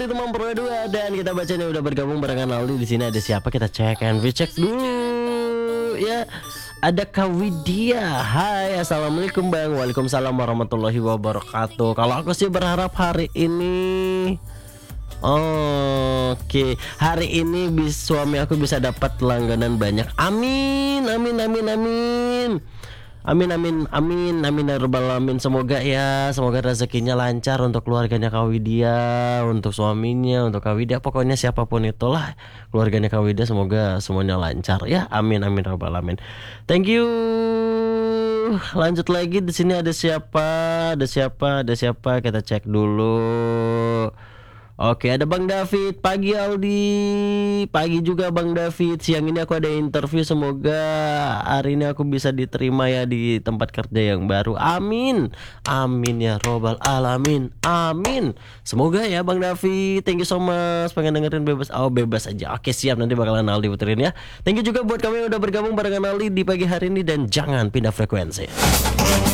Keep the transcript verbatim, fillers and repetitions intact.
Teman berdua dan kita baca nih udah bergabung barengan Aldi di sini. Ada siapa? Kita cek and recheck dulu ya. Ada Kak Widya. Hai, assalamualaikum Bang. Waalaikumsalam warahmatullahi wabarakatuh. Kalau aku sih berharap hari ini Oke, hari ini bis, suami aku bisa dapat langganan banyak. Amin, amin, amin, amin. Amin amin amin amin ya rabbal alamin. Semoga ya, semoga rezekinya lancar untuk keluarganya Kak Widya, untuk suaminya, untuk Kak Widya, pokoknya siapapun itulah keluarganya Kak Widya, semoga semuanya lancar ya. Amin amin ya rabbal alamin. Thank you. Lanjut lagi, di sini ada siapa? Ada siapa? Ada siapa? Kita cek dulu. Oke, ada Bang David. Pagi Aldi. Pagi juga Bang David. Siang ini aku ada interview. Semoga hari ini aku bisa diterima ya di tempat kerja yang baru. Amin. Amin ya robbal alamin. Amin. Semoga ya Bang David. Thank you so much. Pengen dengerin bebas. Oh bebas aja. Oke siap, nanti bakalan Aldi puterin ya. Thank you juga buat kami yang udah bergabung barengan Aldi di pagi hari ini. Dan jangan pindah frekuensi.